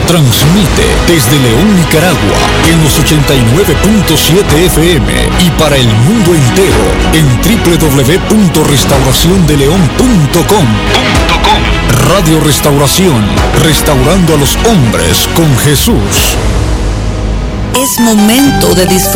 Transmite desde León, Nicaragua, en los 89.7 FM y para el mundo entero en www.restauraciondeleon.com. Radio Restauración, restaurando a los hombres con Jesús. Es momento de disfrutar